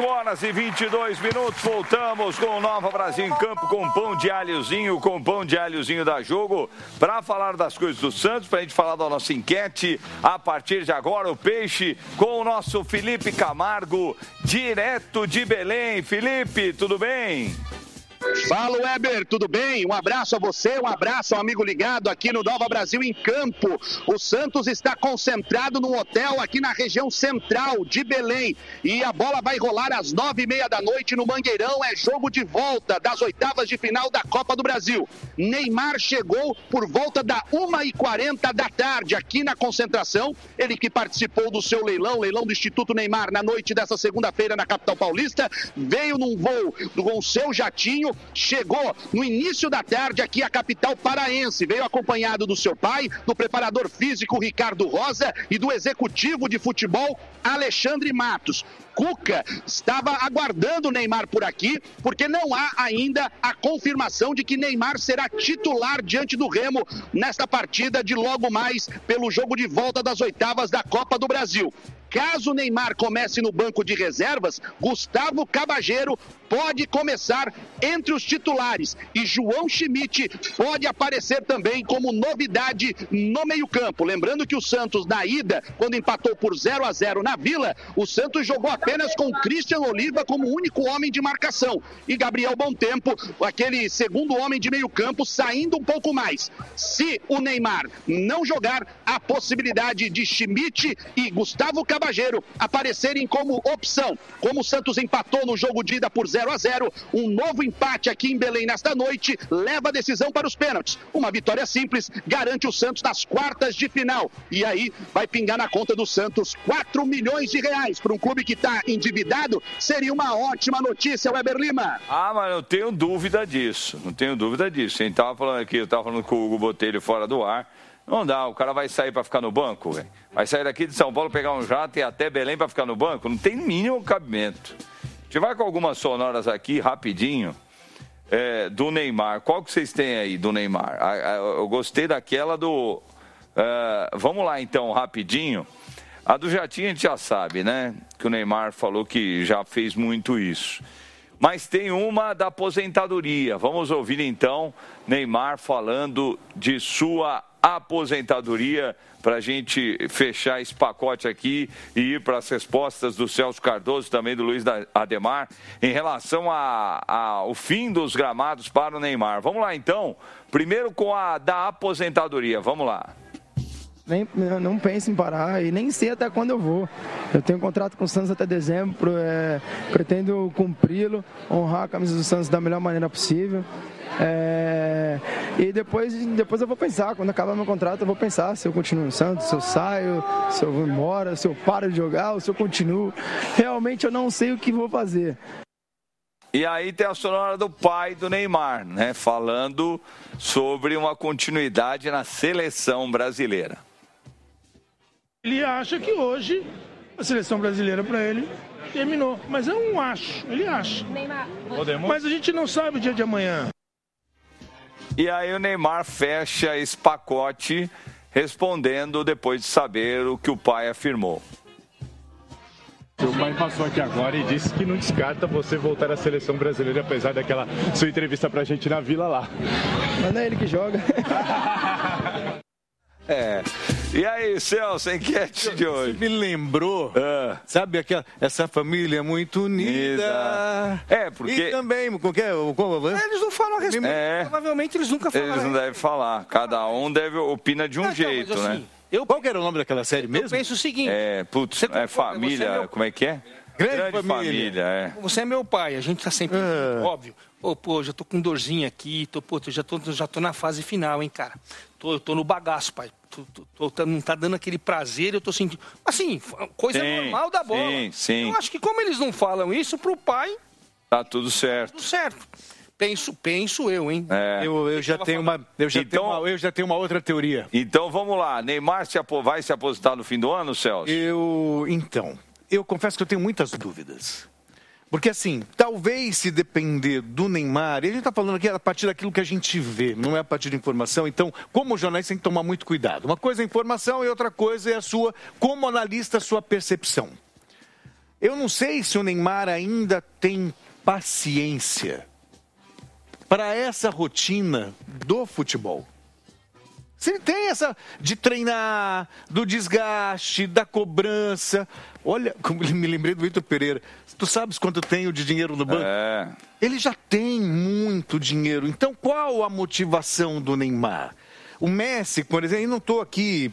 8h22, voltamos com o Nova Brasil em Campo, com pão de alhozinho da Jogo, para falar das coisas do Santos, para a gente falar da nossa enquete, a partir de agora, o Peixe, com o nosso Felipe Camargo, direto de Belém. Felipe, tudo bem? Fala, Weber, tudo bem? Um abraço a você, um abraço ao amigo ligado aqui no Nova Brasil em Campo. O Santos está concentrado num hotel aqui na região central de Belém. E a bola vai rolar às 9h30 da noite no Mangueirão. É jogo de volta das oitavas de final da Copa do Brasil. Neymar chegou por volta da 1h40 da tarde aqui na concentração. Ele que participou do seu leilão do Instituto Neymar na noite dessa segunda-feira na capital paulista. Veio num voo com o seu jatinho. Chegou no início da tarde aqui à capital paraense, veio acompanhado do seu pai, do preparador físico Ricardo Rosa e do executivo de futebol Alexandre Matos. Cuca estava aguardando o Neymar por aqui, porque não há ainda a confirmação de que Neymar será titular diante do Remo nesta partida de logo mais pelo jogo de volta das oitavas da Copa do Brasil. Caso Neymar comece no banco de reservas, Gustavo Cabageiro pode começar entre os titulares e João Schmidt pode aparecer também como novidade no meio-campo. Lembrando que o Santos, na ida, quando empatou por 0-0 na Vila, o Santos jogou apenas com Christian Oliva como único homem de marcação e Gabriel Bontempo, aquele segundo homem de meio-campo, saindo um pouco mais. Se o Neymar não jogar, a possibilidade de Schmidt e Gustavo Cabageiro aparecerem como opção. Como o Santos empatou no jogo de ida por 0-0, um novo empate aqui em Belém nesta noite leva a decisão para os pênaltis. Uma vitória simples garante o Santos nas quartas de final. E aí vai pingar na conta do Santos 4 milhões de reais para um clube que está endividado. Seria uma ótima notícia, Weber Lima. Mas não tenho dúvida disso. A gente tava falando aqui, eu estava falando com o Hugo Botelho fora do ar. Não dá, o cara vai sair para ficar no banco, velho. Vai sair daqui de São Paulo, pegar um jato e ir até Belém para ficar no banco? Não tem mínimo cabimento. A gente vai com algumas sonoras aqui, rapidinho, do Neymar. Qual que vocês têm aí do Neymar? Eu gostei daquela do... vamos lá, então, rapidinho. A do jatinho a gente já sabe, né? Que o Neymar falou que já fez muito isso. Mas tem uma da aposentadoria. Vamos ouvir, então, Neymar falando de sua aposentadoria, para a gente fechar esse pacote aqui e ir para as respostas do Celso Cardoso, também do Luiz Ademar, em relação ao fim dos gramados para o Neymar. Vamos lá, então. Primeiro com a da aposentadoria. Vamos lá. Não penso em parar e nem sei até quando eu vou. Eu tenho um contrato com o Santos até dezembro, pretendo cumpri-lo, honrar a camisa do Santos da melhor maneira possível. E depois eu vou pensar, quando acabar meu contrato eu vou pensar se eu continuo no Santos, se eu saio, se eu vou embora, se eu paro de jogar ou se eu continuo. Realmente eu não sei o que vou fazer. E aí tem a sonora do pai do Neymar, né, falando sobre uma continuidade na seleção brasileira. Ele acha que hoje a seleção brasileira para ele terminou, mas eu não acho, ele acha. Mas a gente não sabe o dia de amanhã. E aí o Neymar fecha esse pacote respondendo depois de saber o que o pai afirmou. Seu pai passou aqui agora e disse que não descarta você voltar à seleção brasileira, apesar daquela sua entrevista pra gente na Vila lá. Mas não é ele que joga. E aí, Celso, a enquete de hoje? Você me lembrou, sabe, essa família muito unida. Porque... E também, eles não falam a respeito. Provavelmente eles nunca falam. Eles não devem falar. Cada um opina de um jeito, mas, né? Qual que era o nome daquela série mesmo? Eu penso o seguinte... família, como é que é? Grande família, Você é meu pai, a gente tá sempre... Óbvio. Já tô com dorzinha aqui, já tô na fase final, hein, cara. Eu tô no bagaço, pai. Não tá dando aquele prazer, eu tô sentindo... Assim, coisa normal da bola. Sim. Eu acho que como eles não falam isso, pro pai... Tá tudo certo. Tudo certo. Penso eu, hein? Eu já tenho uma outra teoria. Então, vamos lá. Neymar vai se aposentar no fim do ano, Celso? Eu confesso que eu tenho muitas dúvidas. Porque, assim, talvez se depender do Neymar, ele está falando aqui a partir daquilo que a gente vê, não é a partir de informação. Então, como jornalista, tem que tomar muito cuidado. Uma coisa é informação e outra coisa é como analista, a sua percepção. Eu não sei se o Neymar ainda tem paciência para essa rotina do futebol. Se ele tem essa de treinar, do desgaste, da cobrança. Olha, como me lembrei do Vitor Pereira. Tu sabes quanto eu tenho de dinheiro no banco? Ele já tem muito dinheiro. Então, qual a motivação do Neymar? O Messi, por exemplo, eu não estou aqui...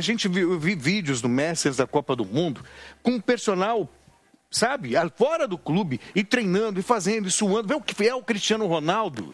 Eu vi vídeos do Messi da Copa do Mundo com um personal, sabe, fora do clube, e treinando, e fazendo, e suando. Vê o que é o Cristiano Ronaldo.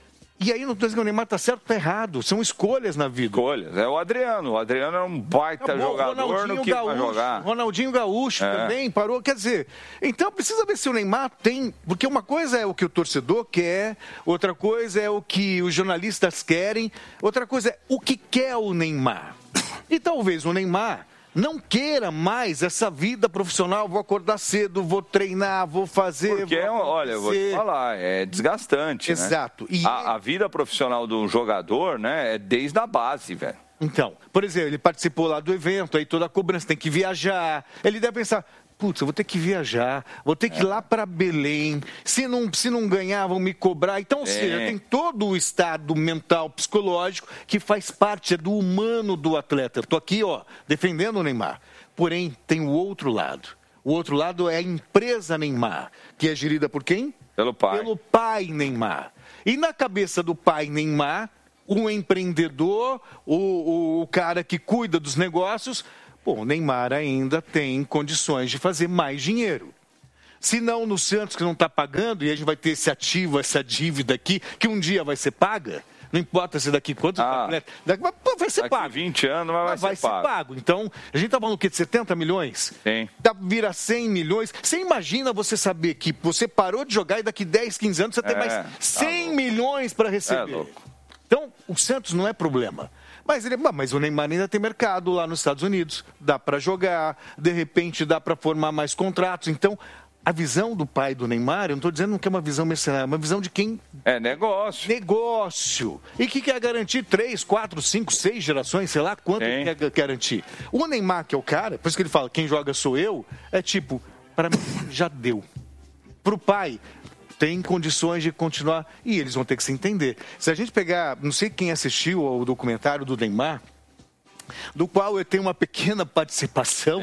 E aí não estou dizendo que o Neymar está certo ou está errado. São escolhas na vida. Escolhas. É o Adriano. O Adriano é um baita jogador no que vai jogar. Ronaldinho Gaúcho também parou. Quer dizer, então precisa ver se o Neymar tem... Porque uma coisa é o que o torcedor quer, outra coisa é o que os jornalistas querem, outra coisa é o que quer o Neymar. E talvez o Neymar não queira mais essa vida profissional, vou acordar cedo, vou treinar, vou fazer... Porque, olha, eu vou te falar, é desgastante, Exato. Né? E a vida profissional de um jogador, né, é desde a base, velho. Então, por exemplo, ele participou lá do evento, aí toda a cobrança, tem que viajar, ele deve pensar... Putz, eu vou ter que viajar, vou ter que ir lá para Belém, se não ganhar vão me cobrar. Então, ou seja, tem todo o estado mental, psicológico, que faz parte do humano do atleta. Estou aqui, defendendo o Neymar. Porém, tem o outro lado. O outro lado é a empresa Neymar, que é gerida por quem? Pelo pai. Pelo pai Neymar. E na cabeça do pai Neymar, o empreendedor, o cara que cuida dos negócios... Bom, o Neymar ainda tem condições de fazer mais dinheiro. Se não no Santos, que não está pagando, e a gente vai ter esse ativo, essa dívida aqui, que um dia vai ser paga, não importa se daqui quantos atletas, vai ser pago. 20 anos vai ser pago. Então, a gente está falando o quê? De 70 milhões? Sim. Vira 100 milhões. Você imagina você saber que você parou de jogar e daqui 10, 15 anos você tem mais 100 milhões para receber. Louco. Então, o Santos não é problema. Mas o Neymar ainda tem mercado lá nos Estados Unidos, dá para jogar, de repente dá para formar mais contratos. Então, a visão do pai do Neymar, eu não estou dizendo que é uma visão mercenária, é uma visão de quem... É negócio. Negócio. E que quer garantir 3, 4, 5, 6 gerações, sei lá quanto ele quer garantir. O Neymar, que é o cara, por isso que ele fala, quem joga sou eu, é tipo, para mim já deu. Para o pai... tem condições de continuar, e eles vão ter que se entender. Se a gente pegar, não sei quem assistiu ao documentário do Neymar, do qual eu tenho uma pequena participação,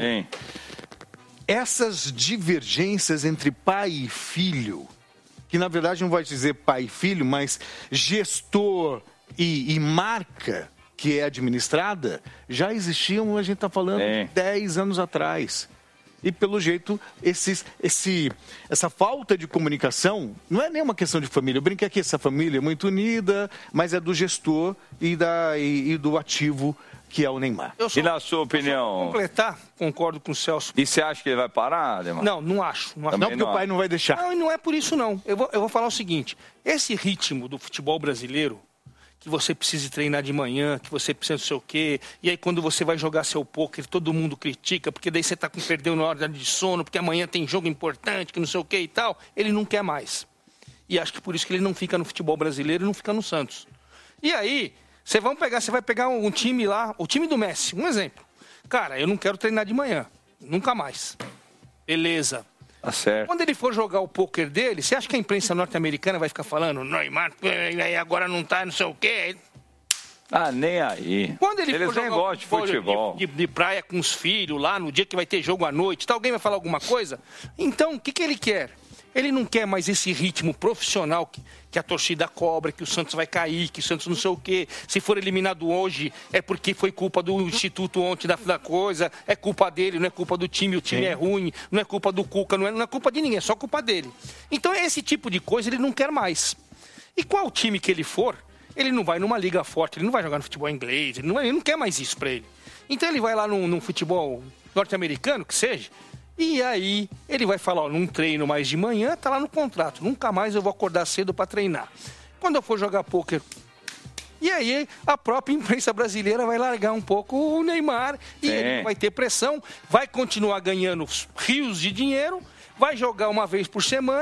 essas divergências entre pai e filho, que na verdade não vai dizer pai e filho, mas gestor e marca que é administrada, já existiam, a gente está falando, 10 anos atrás. E, pelo jeito, essa falta de comunicação não é nem uma questão de família. Eu brinquei aqui, essa família é muito unida, mas é do gestor e do ativo, que é o Neymar. E na sua opinião? Completar, concordo com o Celso. E você acha que ele vai parar, Neymar? Não acho. Não, porque o pai não vai deixar. Não, e não é por isso, não. Eu vou falar o seguinte. Esse ritmo do futebol brasileiro, que você precisa treinar de manhã, que você precisa não sei o quê, e aí quando você vai jogar seu pôquer, todo mundo critica, porque daí você está perdendo na hora de sono, porque amanhã tem jogo importante, que não sei o quê e tal, ele não quer mais. E acho que por isso que ele não fica no futebol brasileiro e não fica no Santos. E aí, você vai pegar um time lá, o time do Messi, um exemplo. Cara, eu não quero treinar de manhã, nunca mais. Beleza. Tá certo. Quando ele for jogar o pôquer dele, você acha que a imprensa norte-americana vai ficar falando Neymar, agora não tá, não sei o quê? Nem aí. Quando ele Eles for nem jogar gostam de futebol. De praia com os filhos lá, no dia que vai ter jogo à noite, alguém vai falar alguma coisa? Então, o que ele quer? Ele não quer mais esse ritmo profissional que a torcida cobra, que o Santos vai cair, que o Santos não sei o quê. Se for eliminado hoje, é porque foi culpa do Instituto ontem da coisa, é culpa dele, não é culpa do time, o time é ruim, não é culpa do Cuca, não é culpa de ninguém, é só culpa dele. Então, esse tipo de coisa ele não quer mais. E qual time que ele for, ele não vai numa liga forte, ele não vai jogar no futebol inglês, ele não quer mais isso pra ele. Então, ele vai lá num futebol norte-americano, que seja, e aí ele vai falar, não treino mais de manhã, tá lá no contrato, nunca mais eu vou acordar cedo para treinar. Quando eu for jogar pôquer, e aí a própria imprensa brasileira vai largar um pouco o Neymar, e ele vai ter pressão, vai continuar ganhando rios de dinheiro, vai jogar uma vez por semana,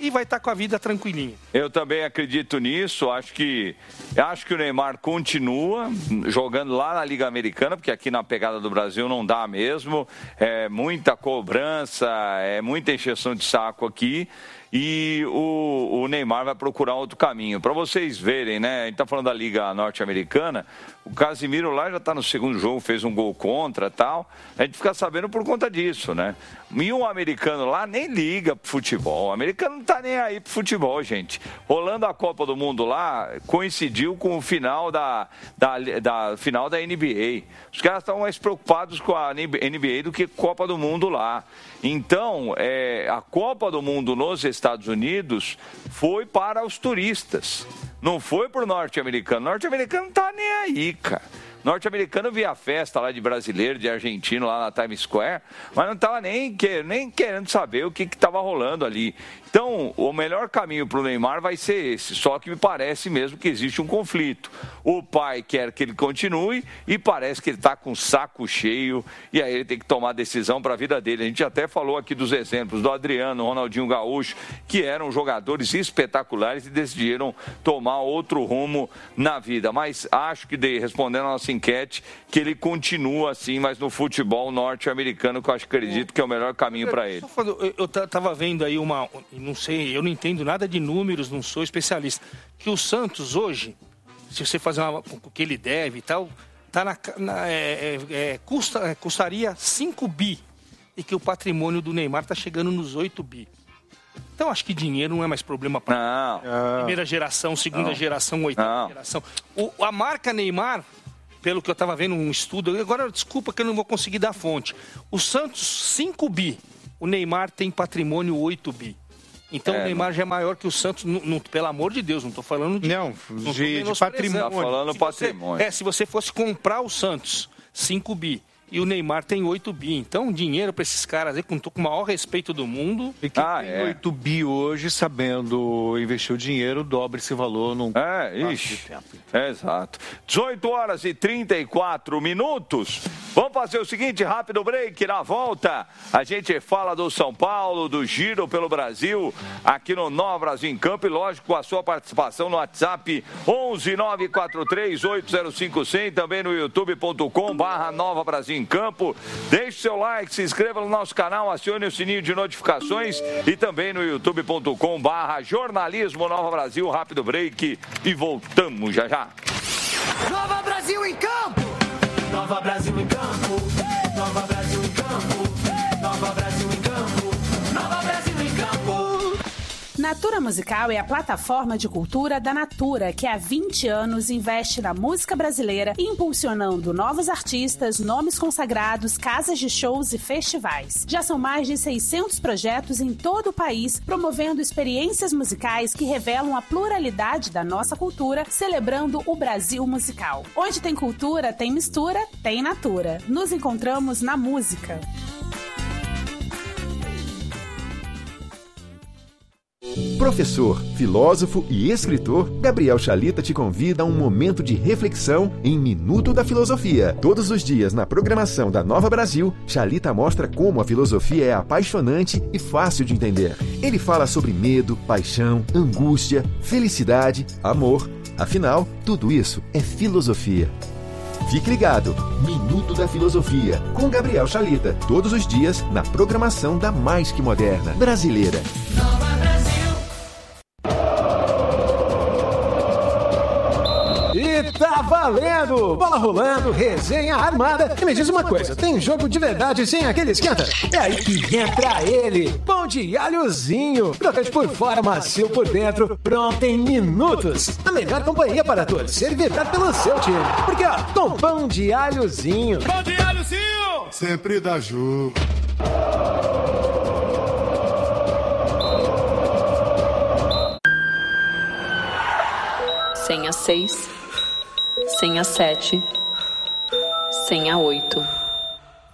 e vai estar com a vida tranquilinha. Eu também acredito nisso, acho que o Neymar continua jogando lá na Liga Americana, porque aqui na pegada do Brasil não dá mesmo, é muita cobrança, é muita encheção de saco aqui. E o Neymar vai procurar outro caminho. Para vocês verem, né? A gente está falando da Liga Norte-Americana. O Casemiro lá já está no segundo jogo, fez um gol contra e tal. A gente fica sabendo por conta disso, né? E um americano lá nem liga pro futebol. O americano não tá nem aí pro futebol, gente. Rolando a Copa do Mundo lá, coincidiu com o final da final da NBA. Os caras estão mais preocupados com a NBA do que Copa do Mundo lá. Então, a Copa do Mundo nos Estados Unidos foi para os turistas. Não foi para o norte-americano. O norte-americano não tá nem aí, cara. Norte-americano via a festa lá de brasileiro, de argentino lá na Times Square, mas não estava nem querendo saber o que estava rolando ali. Então, o melhor caminho para o Neymar vai ser esse, só que me parece mesmo que existe um conflito. O pai quer que ele continue e parece que ele está com o saco cheio e aí ele tem que tomar decisão para a vida dele. A gente até falou aqui dos exemplos do Adriano, Ronaldinho Gaúcho, que eram jogadores espetaculares e decidiram tomar outro rumo na vida. Mas acho que, respondendo a nossa enquete, que ele continua assim, mas no futebol norte-americano, que eu acredito que é o melhor caminho para ele. Eu estava vendo aí não sei, eu não entendo nada de números, não sou especialista, que o Santos hoje, se você fazer o que ele deve e tal, custaria 5 bi e que o patrimônio do Neymar está chegando nos 8 bi. Então acho que dinheiro não é mais problema para primeira geração, segunda geração, oitava geração. A marca Neymar, pelo que eu estava vendo um estudo, agora desculpa que eu não vou conseguir dar a fonte. O Santos 5 bi, o Neymar tem patrimônio 8 bi. Então o Neymar já é maior que o Santos, pelo amor de Deus, não estou falando de patrimônio. Está falando patrimônio. Se você fosse comprar o Santos, 5 bi, e o Neymar tem 8 bi. Então, dinheiro para esses caras aí, com o maior respeito do mundo. E quem tem 8 bi hoje, sabendo investir o dinheiro, dobra esse valor num de tempo. Exato. 18 horas e 34 minutos. Vamos fazer o seguinte, rápido break. Na volta, a gente fala do São Paulo, do Giro pelo Brasil, aqui no Nova Brasil em Campo. E, lógico, com a sua participação no WhatsApp 11-943-805-100. Também no youtube.com/Nova Brasil em Campo. Deixe seu like, se inscreva no nosso canal, acione o sininho de notificações e também no youtube.com/Jornalismo Nova Brasil. Rápido break e voltamos já já. Nova Brasil em Campo! Nova Brasil em Campo! Nova Brasil em Campo! Nova Brasil em Campo! Nova Brasil em Campo! Natura Musical é a plataforma de cultura da Natura, que há 20 anos investe na música brasileira, impulsionando novos artistas, nomes consagrados, casas de shows e festivais. Já são mais de 600 projetos em todo o país, promovendo experiências musicais que revelam a pluralidade da nossa cultura, celebrando o Brasil musical. Onde tem cultura, tem mistura, tem Natura. Nos encontramos na música. Professor, filósofo e escritor, Gabriel Chalita te convida a um momento de reflexão em Minuto da Filosofia. Todos os dias na programação da Nova Brasil, Chalita mostra como a filosofia é apaixonante e fácil de entender. Ele fala sobre medo, paixão, angústia, felicidade, amor. Afinal, tudo isso é filosofia. Fique ligado, Minuto da Filosofia, com Gabriel Chalita, todos os dias na programação da mais que moderna brasileira. E tá valendo! Bola rolando, resenha armada. E me diz uma coisa, tem jogo de verdade sem aquele esquenta? É aí que entra ele, pão de alhozinho. Crocante por fora, macio por dentro, pronto em minutos. A melhor companhia para torcer e vibrar pelo seu time. Porque, ó, com pão de alhozinho. Pão de alhozinho! Sempre dá jogo. Senha 6, senha 7, senha 8.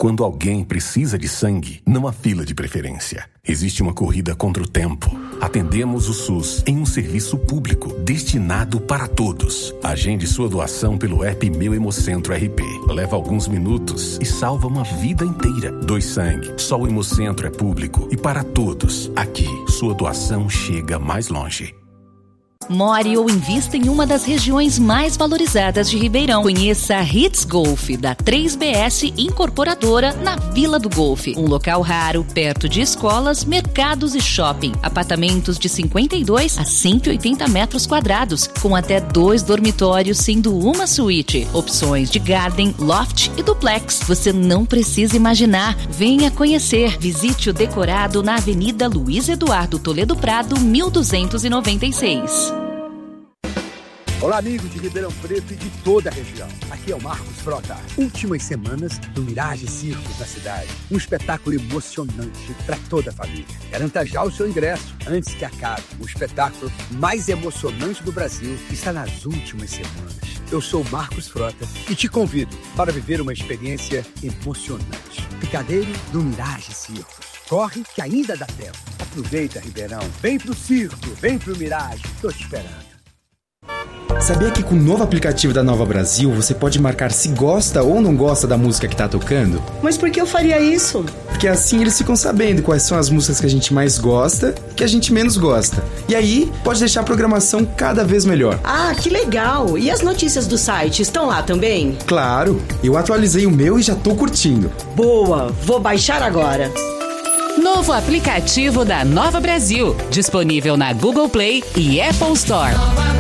Quando alguém precisa de sangue, não há fila de preferência. Existe uma corrida contra o tempo. Atendemos o SUS em um serviço público destinado para todos. Agende sua doação pelo app Meu Hemocentro RP. Leva alguns minutos e salva uma vida inteira. Doe sangue. Só o Hemocentro é público e para todos. Aqui, sua doação chega mais longe. More ou invista em uma das regiões mais valorizadas de Ribeirão. Conheça a Hits Golf, da 3BS Incorporadora, na Vila do Golfe. Um local raro, perto de escolas, mercados e shopping. Apartamentos de 52 a 180 metros quadrados, com até 2 dormitórios, sendo uma suíte. Opções de garden, loft e duplex. Você não precisa imaginar. Venha conhecer. Visite o decorado na Avenida Luiz Eduardo Toledo Prado, 1296. Olá, amigos de Ribeirão Preto e de toda a região. Aqui é o Marcos Frota. Últimas semanas do Mirage Circus na cidade. Um espetáculo emocionante para toda a família. Garanta já o seu ingresso antes que acabe. O espetáculo mais emocionante do Brasil está nas últimas semanas. Eu sou o Marcos Frota e te convido para viver uma experiência emocionante. Picadeiro do Mirage Circus. Corre que ainda dá tempo. Aproveita, Ribeirão. Vem pro circo, vem pro Mirage. Tô te esperando. Sabia que com o novo aplicativo da Nova Brasil você pode marcar se gosta ou não gosta da música que tá tocando? Mas por que eu faria isso? Porque assim eles ficam sabendo quais são as músicas que a gente mais gosta e que a gente menos gosta. E aí pode deixar a programação cada vez melhor. Ah, que legal! E as notícias do site estão lá também? Claro, eu atualizei o meu e já tô curtindo. Boa, vou baixar agora. Novo aplicativo da Nova Brasil, disponível na Google Play e Apple Store.